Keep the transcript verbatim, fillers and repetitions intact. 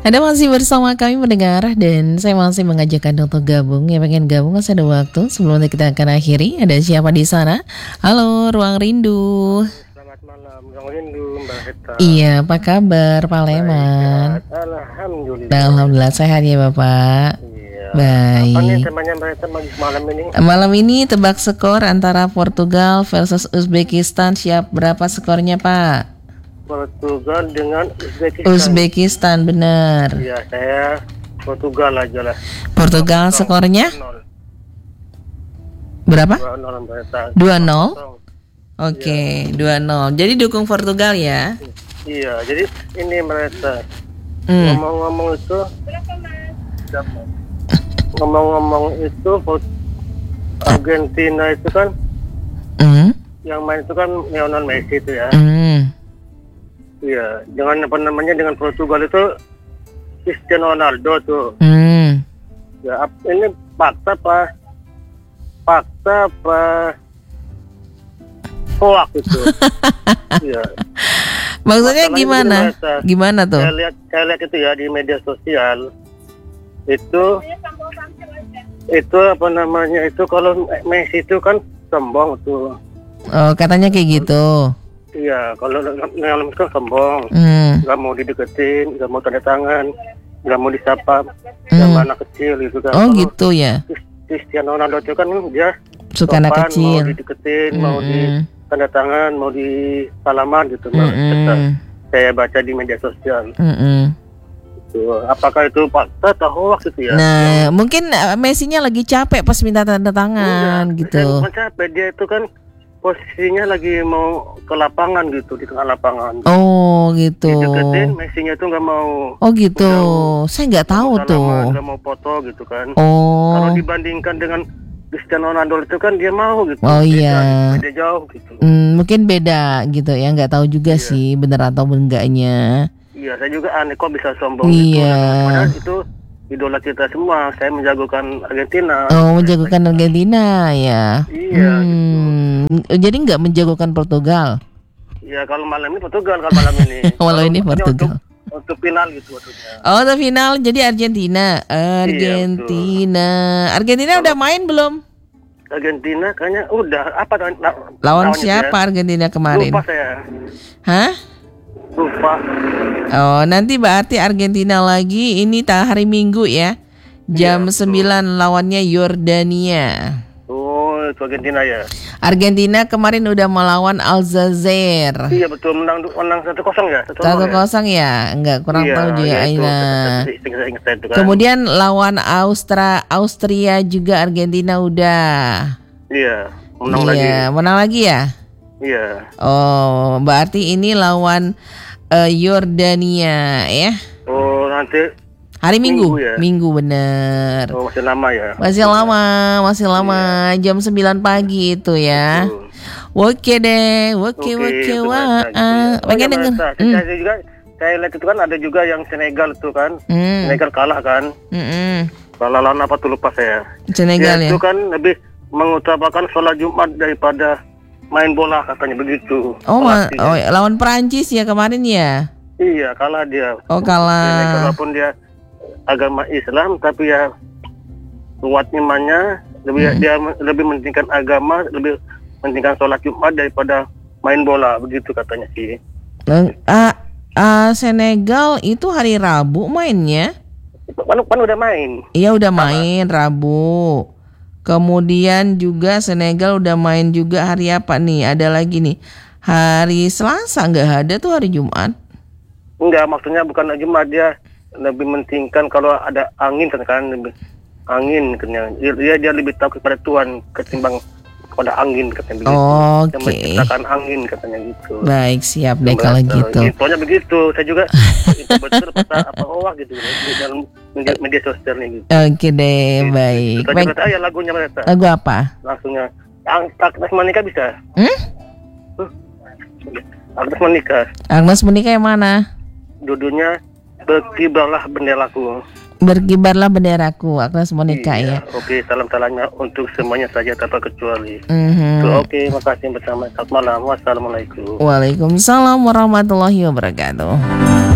Anda masih bersama kami mendengar dan saya masih mengajak Anda untuk gabung. Ya pengen gabung masih ada waktu sebelum kita akan akhiri. Ada siapa di sana? Halo, Ruang Rindu. Selamat malam, Ruang Rindu, Mbak Heta. Iya, apa kabar Pak Leman? Baik, Alhamdulillah. Alhamdulillah sehat ya Bapak. Iya. Baik. Apa nih temanya Mbak Heta malam ini? Malam ini tebak skor antara Portugal versus Uzbekistan. Siap berapa skornya Pak? Portugal dengan Uzbekistan. Uzbekistan benar. Iya, saya Portugal aja lah. Portugal skornya nol. berapa? dua nol Mbak Heta. dua nol. Oke, dua nol. Jadi dukung Portugal ya? Iya, jadi ini Mbak Heta. Hmm. Ngomong-ngomong itu ngomong-ngomong itu Argentina itu kan Hmm. yang main itu kan Lionel Messi itu ya. Hmm. Iya, dengan apa namanya dengan Portugal itu Cristiano Ronaldo tuh. Hmm. Ya, ap- ini fakta apa? Fakta apa? Hoax itu. Iya. Maksudnya Masalahnya gimana? begini, Mas, Sa. Gimana tuh? Saya lihat, saya lihat itu ya di media sosial itu, itu apa namanya itu kalau Messi itu kan sombong tuh. Oh, katanya kayak gitu. Iya, kalau Lionel Messi kan sombong. Hmm. Nggak mau dideketin, nggak mau tanda tangan, nggak mau disapa, Hmm. sama anak kecil gitu kan. Oh Kalau gitu ya. Cristiano Ronaldo itu kan dia Suka anak sopan, kecil. mau dideketin, mau di Mm-mm. tanda tangan, mau di salaman gitu. Mbak. Mm-mm. Saya baca di media sosial. Mm-mm. Gitu. Apakah itu fakta atau hoax itu ya? Nah, mungkin uh, Messi-nya lagi capek pas minta tanda tangan Enggak, gitu. saya bukan capek, dia itu kan posisinya lagi mau ke lapangan gitu, di tengah lapangan. Oh gitu. Dideketin, Messi-nya itu nggak mau. Oh gitu. Udah, Saya nggak tahu salaman, tuh. nggak mau foto gitu kan. Kalau Oh. dibandingkan dengan Cristiano Ronaldo itu kan dia mau gitu. Oh, Beda, iya. Beda jauh gitu. Hmm, mungkin beda gitu ya. Nggak tahu juga Iya. sih bener atau enggaknya. Iya, saya juga aneh kok bisa sombong Iya. gitu. Padahal itu idola kita semua. Saya menjagokan Argentina. Oh, menjagokan Argentina ya. Iya, Hmm, jadi nggak menjagokan Portugal. Iya, kalau malam ini Portugal, kalau malam ini. Malam ini Kalau Portugal. Untuk, untuk final gitu maksudnya. Oh, the final jadi Argentina. Argentina. Argentina udah main belum? Argentina kayaknya udah apa la- la- Lawan lawannya siapa dia? Argentina kemarin? Lupa saya. Hah? Lupa. Oh, nanti berarti Argentina lagi ini tak hari Minggu ya. Jam Iya, betul. sembilan lawannya Yordania. Oh, itu Argentina ya. Argentina kemarin udah melawan Aljazair. Iya betul, menang menang satu kosong ya. Satu ya? kosong ya, enggak kurang Iya, tahu juga. iya, itu. Aina. Saya- saya ingat saya itu kan. Kemudian lawan Austra, Austria juga Argentina udah. Iya, menang Iya, lagi. menang lagi ya. Iya. Oh, berarti ini lawan eh, Yordania ya. Oh, nanti Hari Minggu. Minggu ya? Minggu bener. oh, masih lama ya. Masih lama, masih lama. Jam sembilan pagi itu ya. Betul. Oke deh, oke Oke, oke itu wah. Mbak Esa, gitu ya. Ah, Oh, pengen ya, denger. Mbak Esa, Hmm. saya juga saya lihat itu kan ada juga yang Senegal itu kan. Hmm. Senegal kalah kan. Mm-mm. Kalah lawan apa tuh lupa saya. Senegal ya. Itu kan lebih mengutamakan sholat Jumat daripada main bola katanya begitu. Oh, ma- pelatihnya. oh, lawan Perancis ya kemarin ya. Iya, kalah dia. Oh, Senegal, kalah. walaupun dia agama Islam tapi ya kuat imannya, lebih Hmm. dia lebih mementingkan agama, lebih mementingkan sholat Jumat daripada main bola begitu katanya sih. Eh, ah, ah, Senegal itu hari Rabu mainnya. Kan, kan udah main. Iya udah main Rabu. Kemudian juga Senegal udah main juga hari apa nih? Ada lagi nih. Hari Selasa nggak ada tuh hari Jumat. Enggak, maksudnya bukan Jumat, dia lebih mementingkan kalau ada angin kan kan lebih angin katanya. Dia, dia dia lebih tahu kepada Tuhan ketimbang kepada angin katanya begitu. Oke. Yang menciptakan angin katanya gitu. Baik, siap deh kalau gitu. Infonya begitu. Saya juga itu betul apa apa hoax gitu di dalam media, media sosial nih gitu. Oke deh, baik. Kita Baik. juga tahu ya lagunya mereka. Lagu apa? Langsungnya Ang- Agnes Monica bisa. Hmm? Agnes Monica. Agnes menikah yang mana? Judulnya Berkibarlah Benderaku. Berkibarlah benderaku, Agnes Monica Iya, ya. Oke, salam-salamnya untuk semuanya saja tanpa kecuali. Mhm. So, oke, makasih bersama. Selamat malam. Wassalamualaikum. Waalaikumsalam warahmatullahi wabarakatuh.